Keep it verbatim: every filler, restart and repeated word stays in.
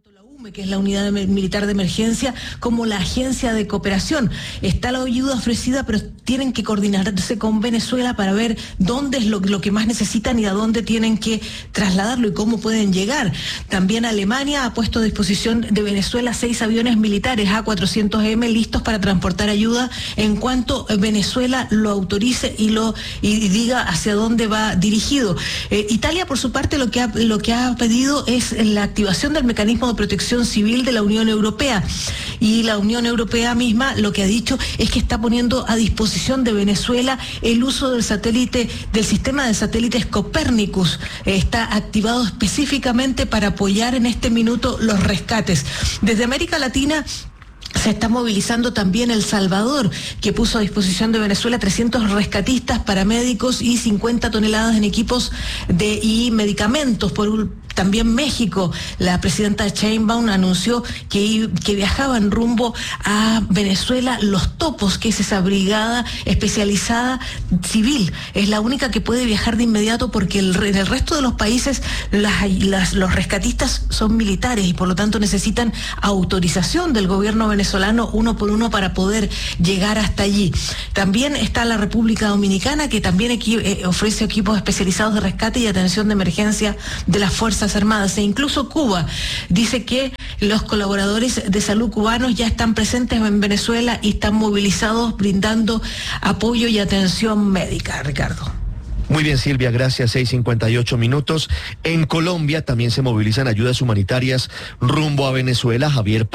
La U M E, que es la Unidad Militar de Emergencia, como la Agencia de Cooperación. Está la ayuda ofrecida, pero tienen que coordinarse con Venezuela para ver dónde es lo, lo que más necesitan y a dónde tienen que trasladarlo y cómo pueden llegar. También Alemania ha puesto a disposición de Venezuela seis aviones militares A cuatrocientos M listos para transportar ayuda en cuanto Venezuela lo autorice y lo y diga hacia dónde va dirigido. Eh, Italia, por su parte, lo que ha, lo que ha pedido es la activación del mecanismo de protección civil de la Unión Europea, y la Unión Europea misma lo que ha dicho es que está poniendo a disposición de Venezuela el uso del satélite, del sistema de satélites Copernicus. Eh, está activado específicamente para apoyar en este minuto los rescates. Desde América Latina se está movilizando también El Salvador, que puso a disposición de Venezuela trescientos rescatistas, paramédicos y cincuenta toneladas en equipos de, y medicamentos. Por un, también México, la presidenta Sheinbaum anunció que, que viajaban rumbo a Venezuela Los Topos, que es esa brigada especializada civil. Es la única que puede viajar de inmediato porque el, en el resto de los países las, las, los rescatistas son militares y por lo tanto necesitan autorización del gobierno venezolano uno por uno para poder llegar hasta allí. También está la República Dominicana, que también equi eh, ofrece equipos especializados de rescate y atención de emergencia de las Fuerzas Armadas, e incluso Cuba dice que los colaboradores de salud cubanos ya están presentes en Venezuela y están movilizados brindando apoyo y atención médica. Ricardo. Muy bien, Silvia, gracias. seis cincuenta y ocho minutos. En Colombia también se movilizan ayudas humanitarias rumbo a Venezuela. Javier